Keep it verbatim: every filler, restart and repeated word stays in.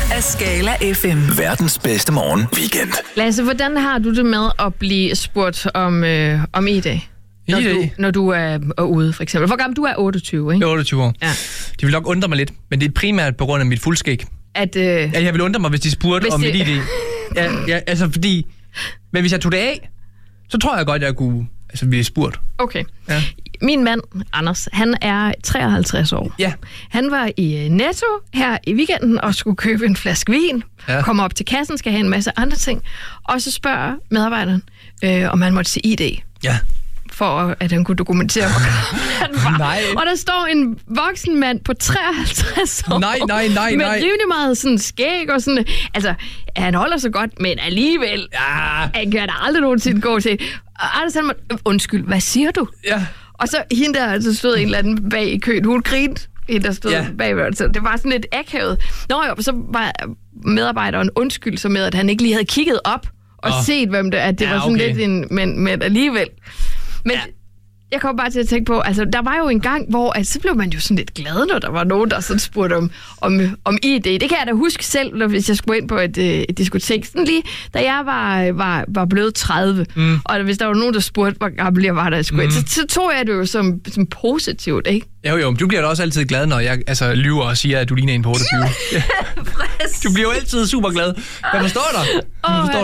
af Skala F M. Verdens bedste morgen weekend. Lasse, hvordan har du det med at blive spurgt om, øh, om I D? Når I D? du, når du er, er ude, for eksempel. Hvor gammel du er? otteogtyve, ikke? Jeg er otteogtyve år. Ja. Det vil nok undre mig lidt, men det er primært på grund af mit fuldskæg. At, øh, ja, jeg vil undre mig, hvis de spurgte hvis om det... mit I D. Ja, ja, altså fordi... Men hvis jeg tog det af, så tror jeg godt, jeg kunne altså, blive spurgt. Okay. Ja. Min mand, Anders, han er treoghalvtreds år. Ja. Han var i Netto her i weekenden og skulle købe en flaske vin. Ja. Kommer op til kassen, skal have en masse andre ting. Og så spørger medarbejderen, øh, om han måtte se I D. Ja. For at han kunne dokumentere, hvor gammel han var. Nej. Og der står en voksen mand på treoghalvtreds år. Nej, nej, nej, med nej. rimelig meget sådan skæg og sådan. Altså, han holder så godt, men alligevel. Ja. Han kan da aldrig nogensinde gå til. Og Anders, han må, undskyld, hvad siger du? Ja. Og så hende der, så stod en eller anden bag i køen. Hun grinte, hende der stod ja. bagved. Så det var sådan lidt akavet. Nå jo, så var medarbejderen undskyld så med, at han ikke lige havde kigget op og oh. set, hvem det er. At det ja, var sådan okay. lidt en... Men, men alligevel... Men ja. Jeg kom bare til at tænke på, altså der var jo en gang, hvor altså, så blev man jo sådan lidt glad, når der var nogen, der sådan spurgte om, om, om I D. Det kan jeg da huske selv, når, hvis jeg skulle ind på et, et diskotek. Sådan lige, da jeg var, var, var blevet tredive, mm. og hvis der var nogen, der spurgte, hvor gammel jeg var, der jeg skulle mm. ind, så, så tog jeg det jo som, som positivt, ikke? Jo, jo, men du bliver da også altid glad, når jeg altså, lyver og siger, at du ligner en på otteogtyve. Ja. Du bliver jo altid super glad. Jeg forstår dig. Jeg forstår